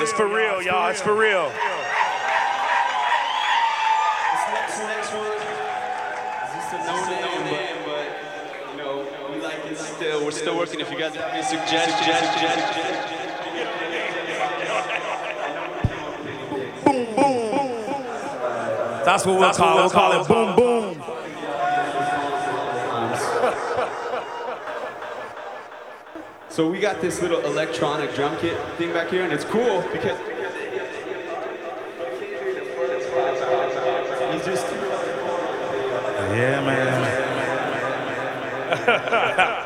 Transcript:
It's for real, y'all. It's for real. This next one is just a no name, but you know, we like it still. We're still working. If you guys have any suggestions. Boom, boom. That's what we'll call it. Boom, boom. So we got this little electronic drum kit thing back here, and it's cool because he's just... Yeah, man.